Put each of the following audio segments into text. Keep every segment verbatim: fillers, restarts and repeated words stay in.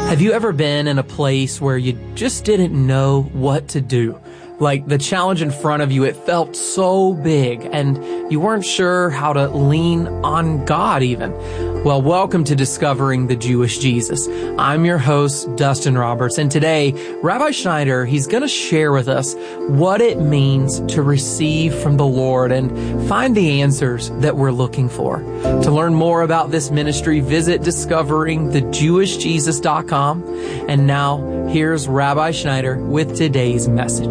Have you ever been in a place where you just didn't know what to do? Like the challenge in front of you, it felt so big and you weren't sure how to lean on God even. Well, welcome to Discovering the Jewish Jesus. I'm your host, Dustin Roberts, and today, Rabbi Schneider, he's going to share with us what it means to receive from the Lord and find the answers that we're looking for. To learn more about this ministry, visit discovering the jewish jesus dot com. And now, here's Rabbi Schneider with today's message.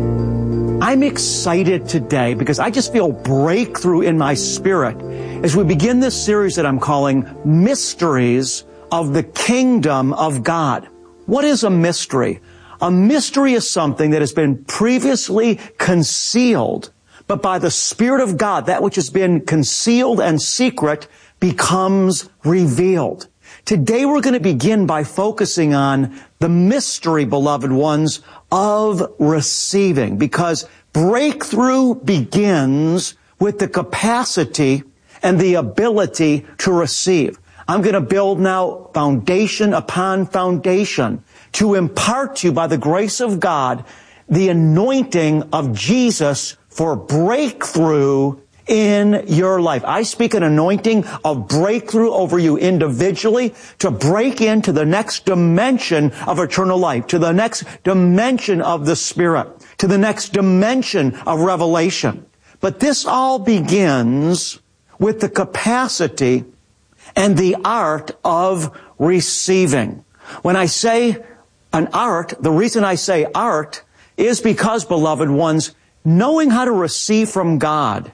I'm excited today because I just feel breakthrough in my spirit as we begin this series that I'm calling Mysteries of the Kingdom of God. What is a mystery? A mystery is something that has been previously concealed, but by the Spirit of God, that which has been concealed and secret becomes revealed. Today we're going to begin by focusing on the mystery, beloved ones, of receiving, because breakthrough begins with the capacity and the ability to receive. I'm going to build now foundation upon foundation to impart to you by the grace of God the anointing of Jesus for breakthrough in your life. I speak an anointing of breakthrough over you individually to break into the next dimension of eternal life, to the next dimension of the Spirit, to the next dimension of revelation. But this all begins with the capacity and the art of receiving. When I say an art, the reason I say art is because, beloved ones, knowing how to receive from God,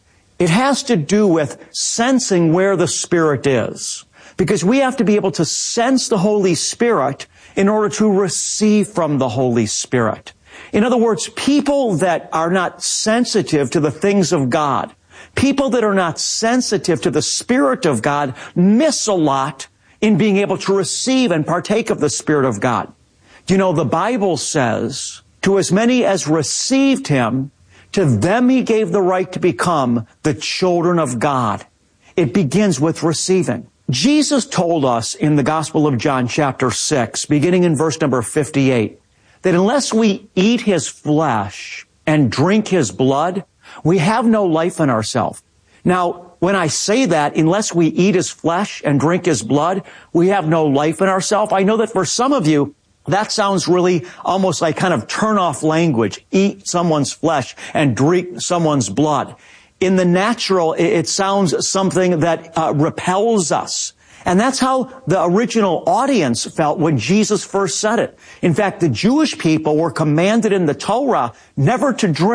it has to do with sensing where the Spirit is. Because we have to be able to sense the Holy Spirit in order to receive from the Holy Spirit. In other words, people that are not sensitive to the things of God, people that are not sensitive to the Spirit of God, miss a lot in being able to receive and partake of the Spirit of God. Do you know, the Bible says, to as many as received Him, to them He gave the right to become the children of God. It begins with receiving. Jesus told us in the Gospel of John chapter six, beginning in verse number fifty-eight, that unless we eat His flesh and drink His blood, we have no life in ourselves. Now, when I say that, unless we eat His flesh and drink His blood, we have no life in ourselves, I know that for some of you, that sounds really almost like kind of turn-off language. Eat someone's flesh and drink someone's blood. In the natural, it sounds something that uh, repels us. And that's how the original audience felt when Jesus first said it. In fact, the Jewish people were commanded in the Torah never to drink